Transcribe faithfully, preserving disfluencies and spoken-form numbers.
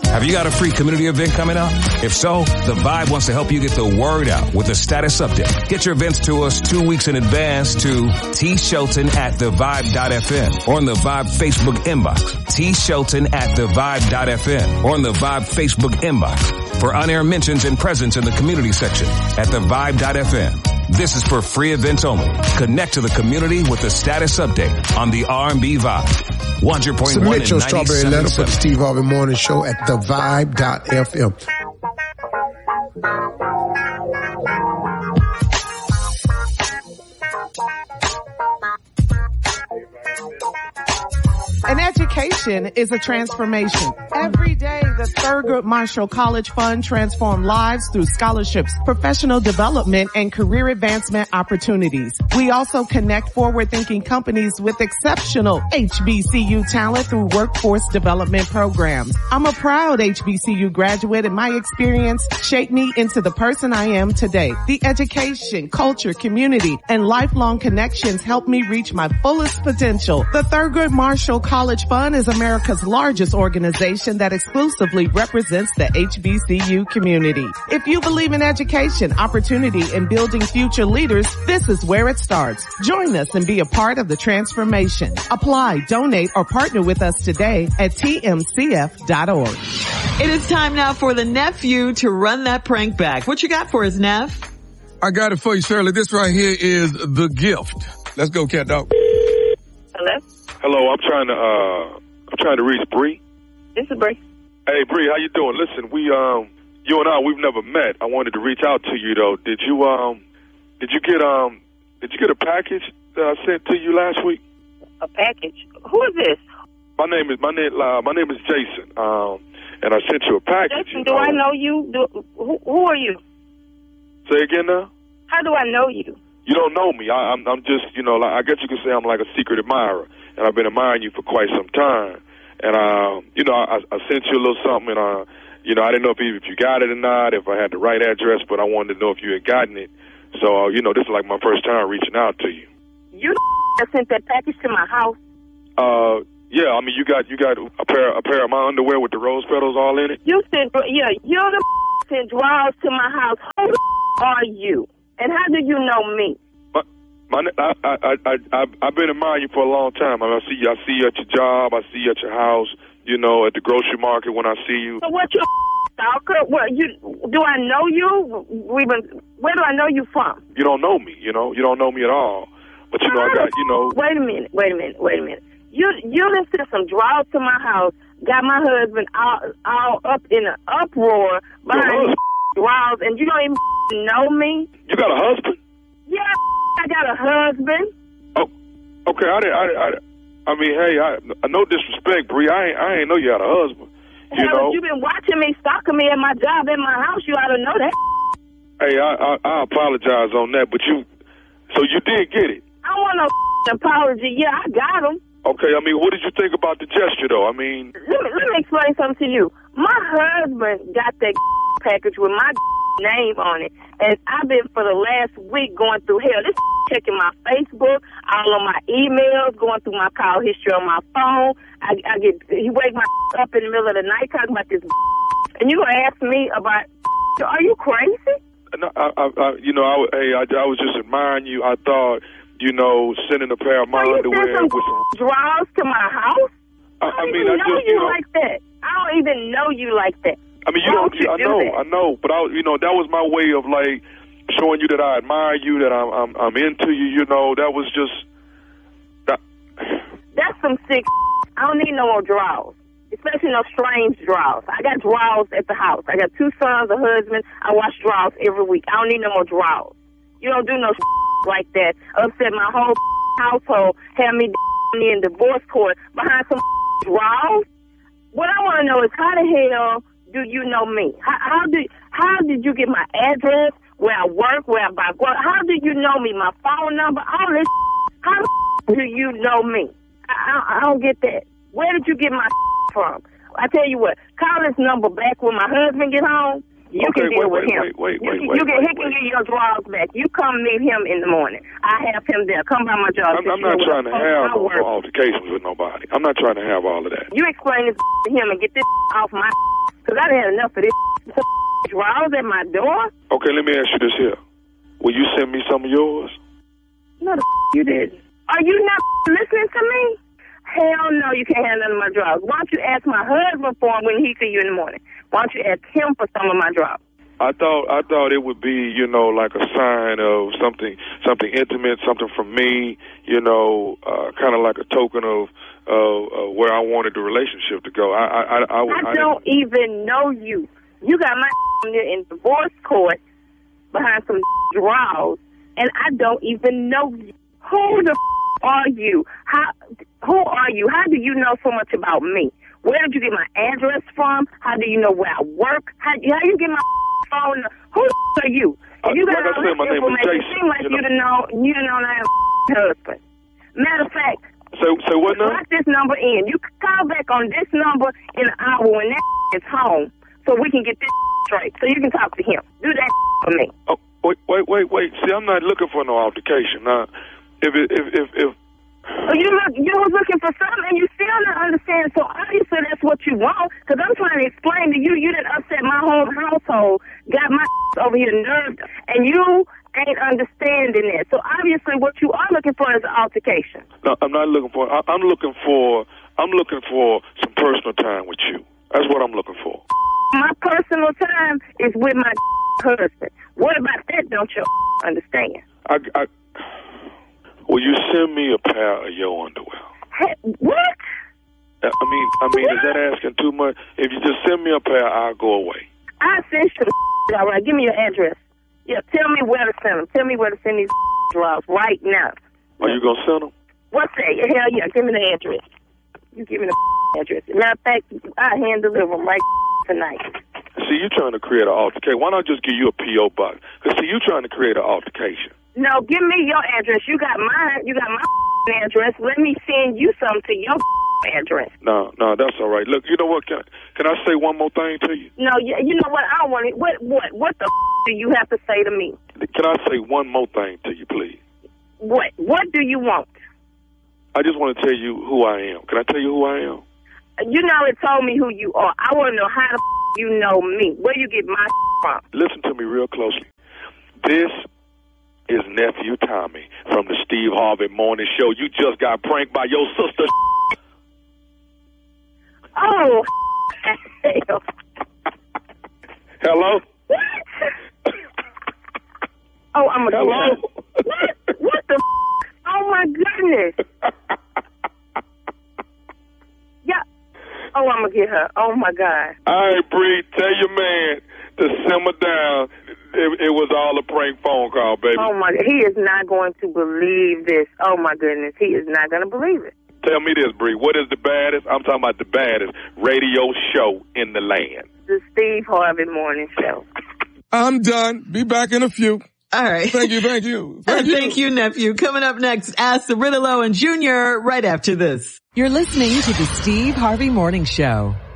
Have you got a free community event coming up? If so, The Vibe wants to help you get the word out with a status update. Get your events to us two weeks in advance to T Shelton at the vibe dot f m or on the Vibe Facebook inbox. T Shelton at the vibe dot f m or on the Vibe Facebook inbox for on-air mentions and presence in the community section at the vibe dot f m. This is for free events only. Connect to the community with the status update on the R and B Vibe. one hundred point one Submit your strawberry letter for the Steve Harvey Morning Show at the vibe dot f m. An education is a transformation. Every day, the Thurgood Marshall College Fund transforms lives through scholarships, professional development, and career advancement opportunities. We also connect forward-thinking companies with exceptional H B C U talent through workforce development programs. I'm a proud H B C U graduate, and my experience shaped me into the person I am today. The education, culture, community, and lifelong connections helped me reach my fullest potential. The Thurgood Marshall College Fund is America's largest organization that exclusively represents the H B C U community. If you believe in education, opportunity, and building future leaders, this is where it starts. Join us and be a part of the transformation. Apply, donate, or partner with us today at T M C F dot org. It is time now for the nephew to run that prank back. What you got for us, Neff? I got it for you, Shirley. This right here is The Gift. Let's go, cat dog. Hello? Hello, I'm trying to, uh, I'm trying to reach Bree. This is Bree. Hey, Bree, how you doing? Listen, we, um, you and I, we've never met. I wanted to reach out to you, though. Did you, um, did you get, um, did you get a package that I sent to you last week? A package? Who is this? My name is, my name, uh, my name is Jason, um, and I sent you a package. Jason, you do know. I know you? Do, who, who are you? Say again now? How do I know you? You don't know me. I, I'm, I'm just, you know, like, I guess you could say I'm like a secret admirer, and I've been admiring you for quite some time. And, uh, you know, I, I sent you a little something, and, uh, you know, I didn't know if you, if you got it or not, if I had the right address, but I wanted to know if you had gotten it. So, uh, you know, this is like my first time reaching out to you. You that sent that package to my house? Uh, yeah, I mean, you got you got a pair a pair of my underwear with the rose petals all in it? You sent, yeah, you the sent drawers to my house. Who the are you? And how do you know me? My, my, I, I, I, I, I've been admiring you for a long time. I, mean, I see you, I see you at your job. I see you at your house. You know, at the grocery market when I see you. So what, you stalker? What, you, do I know you? We've been, where do I know you from? You don't know me, you know. You don't know me at all. But, you know, I got, you know. Wait a minute, wait a minute, wait a minute. You, you done sent some drawers to my house, got my husband all, all up in an uproar behind these drawers, and you don't even know me? You got a husband? Yeah, I got a husband. Oh, okay. I didn't. I, I, I mean, hey, I, I no disrespect, Bree. I ain't, I ain't know you had a husband. You Hell, know, you been watching me, stalking me at my job, in my house. You ought to know that. Hey, I, I, I apologize on that, but you, so you did get it. I don't want no apology. Yeah, I got him. Okay, I mean, what did you think about the gesture, though? I mean, let me, let me explain something to you. My husband got that package with my name on it, and I've been for the last week going through hell. This checking my Facebook, all on my emails, going through my call history on my phone. I, I get he wake my up in the middle of the night talking about this, and you gonna ask me about? Are you crazy? No, I, I, I you know, I, hey, I, I was just admiring you. I thought, you know, sending a pair of my so underwear some with some drawers to my house. I, I don't I mean, even I know just, you, you know, like that. I don't even know you like that. I mean, you Why don't. would you I do know, that? I know, but I, you know, that was my way of like showing you that I admire you, that I'm, I'm, I'm into you. You know, that was just that. That's some sick. I don't need no more drawers, especially no strange drawers. I got drawers at the house. I got two sons, a husband. I wash drawers every week. I don't need no more drawers. You don't do no like that. Upset my whole household. Have me in divorce court behind some drawers. What I want to know is how the hell do you know me? How, how did how did you get my address, where I work, where I buy? How do you know me? My phone number, all this. How do you know me? I, I, I don't get that. Where did you get my from? I tell you what, call this number back when my husband get home. You okay, can deal wait, with him. Wait, wait, you wait, can, wait, you can, wait, he can wait. get your drawers back. You come meet him in the morning. I have him there. Come by my job. I'm, I'm not trying to have no altercations with nobody. I'm not trying to have all of that. You explain this to him and get this off my Because I done had enough of this drawers at my door. Okay, let me ask you this here. Will you send me some of yours? No, the you didn't. Are you not listening to me? Hell no, you can't have none of my drawers. Why don't you ask my husband for them when he see you in the morning? Why don't you ask him for some of my drawers? I thought I thought it would be, you know, like a sign of something something intimate, something from me, you know, uh, kind of like a token of uh, uh, where I wanted the relationship to go. I I I, I, I don't I even know you. You got my in divorce court behind some drawers, and I don't even know you. Who the are you? How? Who are you? How do you know so much about me? Where did you get my address from? How do you know where I work? How, how you get my phone? Who are you? If you got like all this information, it seems like you done know you done know I am husband. Matter of fact, so so what now? Lock this number in. You can call back on this number in an hour when that is home, so we can get this straight. So you can talk to him. Do that for me. Oh, wait, wait, wait, wait. See, I'm not looking for no altercation. Now, if it, if if if. So you look, you was looking for something, and you still not understand. So obviously that's what you want. Because I'm trying to explain to you, you didn't upset my whole household, got my over here nerved, and you ain't understanding it. So obviously, what you are looking for is an altercation. No, I'm not looking for. I, I'm looking for. I'm looking for some personal time with you. That's what I'm looking for. My personal time is with my husband. What about that? Don't you understand? I. I Will you send me a pair of your underwear? Hey, what? I mean, I mean, what? Is that asking too much? If you just send me a pair, I'll go away. I sent you the all right. Give me your address. Yeah, tell me where to send them. Tell me where to send these drawers right now. Are you gonna send them? What's that? Hell yeah, give me the address. You give me the address. Matter of fact, I hand deliver them right tonight. See, you trying to create an altercation. Why not just give you a P O box? Because see, you trying to create an altercation. No, give me your address. You got mine. You got my address. Let me send you something to your address. No, no, that's all right. Look, you know what? Can, can I say one more thing to you? No, you, you know what? I don't want it. What, what, what the do you have to say to me? Can I say one more thing to you, please? What? What do you want? I just want to tell you who I am. Can I tell you who I am? You know, it told me who you are. I want to know how the you know me. Where you get my from? Listen to me real closely. This is nephew Tommy from the Steve Harvey Morning Show. You just got pranked by your sister. Oh, hell. Hello? What? Oh, I'm a Hello? What? What the Oh, my goodness. Yeah. Oh, I'm going to get her. Oh, my God. All right, Bree, tell your man to simmer down. It, it was all a prank phone call, baby. Oh, my God. He is not going to believe this. Oh, my goodness. He is not going to believe it. Tell me this, Bree. What is the baddest? I'm talking about the baddest radio show in the land. The Steve Harvey Morning Show. I'm done. Be back in a few. All right. Thank you, thank you. Thank you. Thank you, nephew. Coming up next, Ask Cirillo and Junior right after this. You're listening to the Steve Harvey Morning Show.